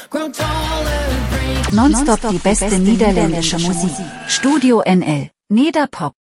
Nonstop die beste niederländische Musik. Studio NL, Nederpop.